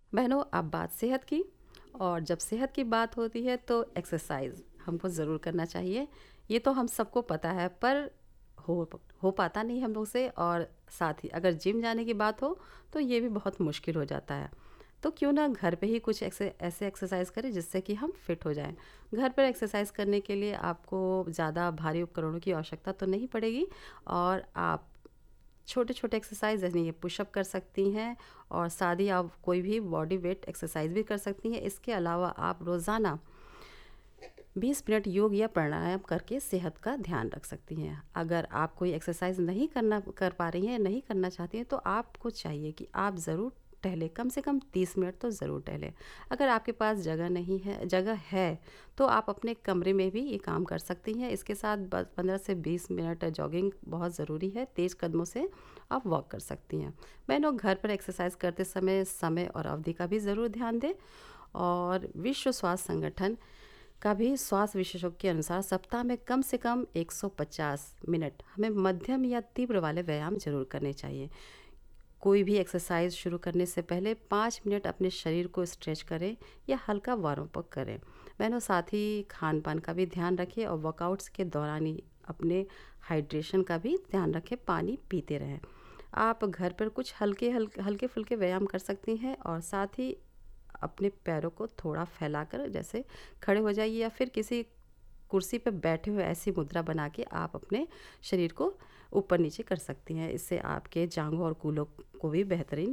बहनों, अब बात सेहत की। और जब सेहत की बात होती है तो एक्सरसाइज हमको ज़रूर करना चाहिए। ये तो हम सबको पता है, पर हो पाता नहीं हम लोग से। और साथ ही अगर जिम जाने की बात हो तो ये भी बहुत मुश्किल हो जाता है। तो क्यों ना घर पे ही कुछ ऐसे एक्सरसाइज करें जिससे कि हम फिट हो जाएं। घर पर एक्सरसाइज करने के लिए आपको ज़्यादा भारी उपकरणों की आवश्यकता तो नहीं पड़ेगी। और आप छोटे छोटे एक्सरसाइज जैसे ये पुशअप कर सकती हैं। और साथ ही आप कोई भी बॉडी वेट एक्सरसाइज भी कर सकती हैं। इसके अलावा आप रोज़ाना 20 मिनट योग या प्राणायाम करके सेहत का ध्यान रख सकती हैं। अगर आप कोई एक्सरसाइज नहीं कर पा रही हैं, नहीं करना चाहती हैं, तो आपको चाहिए कि आप ज़रूर टहलें, कम से कम 30 मिनट तो ज़रूर टहलें। अगर आपके पास जगह है तो आप अपने कमरे में भी ये काम कर सकती हैं। इसके साथ 15 से 20 मिनट जॉगिंग बहुत ज़रूरी है। तेज़ कदमों से आप वॉक कर सकती हैं। बहनों, घर पर एक्सरसाइज करते समय और अवधि का भी ज़रूर ध्यान दें। और विश्व स्वास्थ्य संगठन का भी स्वास्थ्य विशेषज्ञों के अनुसार सप्ताह में कम से कम 150 मिनट हमें मध्यम या तीव्र वाले व्यायाम जरूर करने चाहिए। कोई भी एक्सरसाइज शुरू करने से पहले 5 मिनट अपने शरीर को स्ट्रेच करें या हल्का वार्म अप करें। बहनों, साथ ही खान पान का भी ध्यान रखें और वर्कआउट्स के दौरान ही अपने हाइड्रेशन का भी ध्यान रखें, पानी पीते रहें। आप घर पर कुछ हल्के फुल्के व्यायाम कर सकती हैं। और साथ ही अपने पैरों को थोड़ा फैलाकर जैसे खड़े हो जाइए या फिर किसी कुर्सी पर बैठे हुए ऐसी मुद्रा बना के आप अपने शरीर को ऊपर नीचे कर सकती हैं। इससे आपके जांघों और कूल्हों को भी बेहतरीन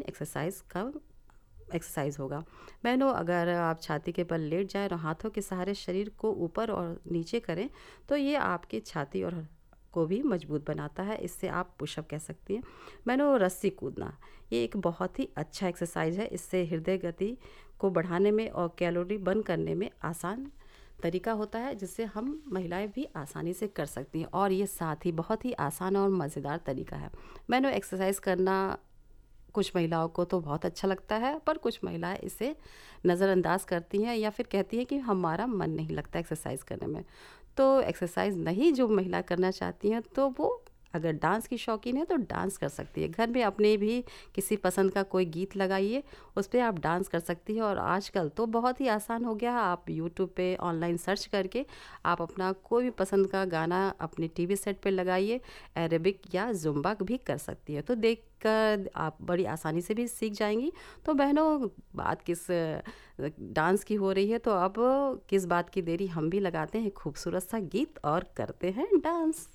एक्सरसाइज होगा। बहनों, अगर आप छाती के बल लेट जाएं और हाथों के सहारे शरीर को ऊपर और नीचे करें तो ये आपकी छाती और को भी मजबूत बनाता है। इससे आप पुशअप कह सकती हैं। बहनों, रस्सी कूदना ये एक बहुत ही अच्छा एक्सरसाइज है। इससे हृदय गति को बढ़ाने में और कैलोरी बर्न करने में आसान तरीका होता है, जिससे हम महिलाएं भी आसानी से कर सकती हैं। और ये साथ ही बहुत ही आसान और मज़ेदार तरीका है। बहनों, एक्सरसाइज करना कुछ महिलाओं को तो बहुत अच्छा लगता है, पर कुछ महिलाएं इसे नज़रअंदाज करती हैं या फिर कहती हैं कि हमारा मन नहीं लगता एक्सरसाइज करने में। तो एक्सरसाइज नहीं जो महिला करना चाहती हैं तो वो अगर डांस की शौकीन है तो डांस कर सकती है। घर में अपने भी किसी पसंद का कोई गीत लगाइए, उस पर आप डांस कर सकती हैं। और आजकल तो बहुत ही आसान हो गया है। आप यूट्यूब पे ऑनलाइन सर्च करके आप अपना कोई भी पसंद का गाना अपने टीवी सेट पे लगाइए, एरोबिक या जुम्बा भी कर सकती है। तो देख कर आप बड़ी आसानी से भी सीख जाएंगी। तो बहनों, बात किस डांस की हो रही है तो अब किस बात की देरी, हम भी लगाते हैं खूबसूरत सा गीत और करते हैं डांस।